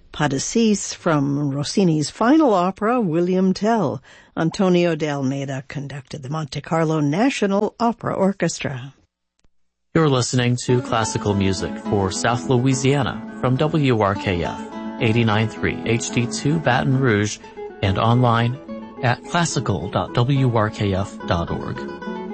Pas de Six from Rossini's final opera, William Tell. Antonio de Almeida conducted the Monte Carlo National Opera Orchestra. You're listening to classical music for South Louisiana from WRKF 89.3 HD2 Baton Rouge and online at classical.wrkf.org.